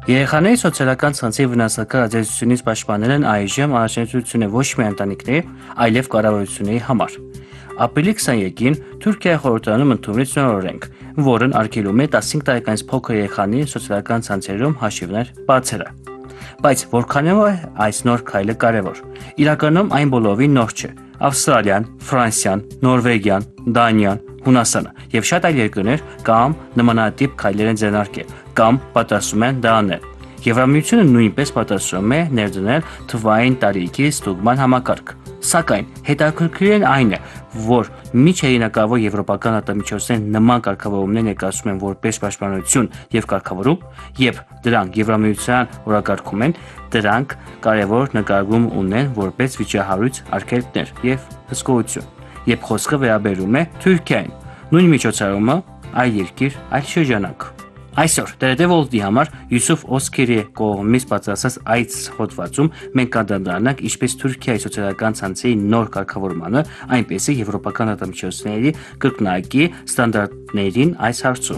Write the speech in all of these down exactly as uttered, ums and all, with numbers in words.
Երեխաների սոցիալական ցանցի վնասակար ազդեցությունից պաշտպանել են այժմ առաջնահերթություն է ոչ միայն ընտանիքների, այլև կառավարությունների համար։ Ապրիլի քսաներկին Թուրքիայի խորհրդարանում ընդունվեց նոր օրենք, որն արգելում է տասնհինգ տարեկանից փոքր երեխաների սոցիալական ցանցերում հաշիվներ բացելը։ Բայց որքանով է այս նոր քայլը կարևոր։ Իրականում այն բոլորովին նոր չէ։ Ավստրալիան, Ֆրանսիան, Նորվեգիան, Դանիան, Հունաստանը եւ շատ այլ երկրներ կամ նմանատիպ քայլեր են ձեռնարկել, կամ պատրաստում են դա անել։ Եվրամիությունը նույնպես պատրաստում է ներդնել թվային տարիքի ստուգման համակարգ։ Սակայն հետաքրքիրն այն է, որ միջերինակավոր եվրոպական արտադրամիջոցներն նման կարգավորումներ ներկայացնում են որպես պաշտպանություն եւ կարգավորում, եւ դրանք Եվրամիության օրակարգում են, դրանք կարևոր նկատառում ունեն որպես վիճահարույց արգելքներ եւ հսկողություն, երբ խոսքը վերաբերում է Թուրքիային, նույն միջոցառումը այլ երկիր, այլ շրջանակ։ Այսօր Տերեդևոլտի համար Յուսուֆ Օսքերի կողմից պատրաստած այս հոդվածում մենք կանդրադառնանք ինչպես Թուրքիայի սոցիալական ցանցերի նոր կարգավորմանը, այնպես էլ եվրոպական արտադրամիջոցների կրկնակի ստանդարտներին այս հարցում։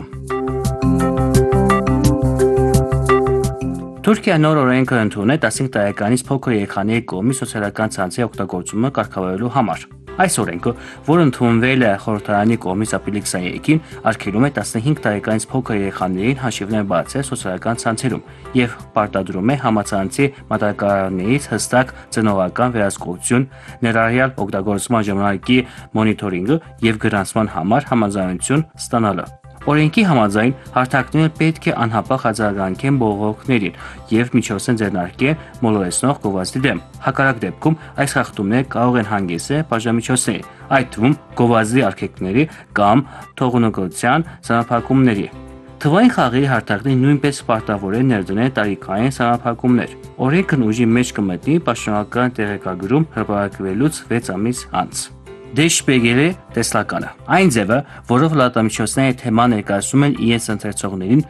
Թուրքիան նոր օրենքը ընդունել է տասնհինգ տարեկանից փոքր երեխաների կողմից սոցիալական ցանցերի օգտագործումը կարգավորելու համար։ Այս օրենքը, որը ընդունվել է խորհրդարանի կողմից ապրիլի քսաներկին, արգելում է տասնհինգ տարեկանից փոքր երեխաներին հաշիվներ բացել սոցիալական ցանցերում եւ պարտադրում է համացանցի մատակարարներից հստակ ծնողական վերահսկողություն, ներառյալ օգտագործման ժամանակի մոնիթորինգը եւ գրանցման համար համաձայնություն ստանալը։ Օրենքի համաձայն հարթակները պետք է անհապաղ արձագանքեն բողոքներին եւ միջոցներ ձեռնարկեն մոլորեցնող գովազդի դեմ։ Հակառակ դեպքում այս խախտումները կարող են հանգեցնել բաժանմիջոցների, այդ թվում գովազդի արգելքների կամ թողունակության սահմանափակումների։ Թվային խաղերի հարթակները նույնպես պարտավոր են ներդնել տարիքային սահմանափակումներ։ Օրենքն ուժի մեջ կմտնի պաշտոնական տեղեկագրում հրապարակվելուց վեց ամիս անց։ Դեշպեգելի տեսլականը։ Այն ձևը, որով լրատվամիջոցները թեման ներկայացնում են իրենց ընթերցողներին,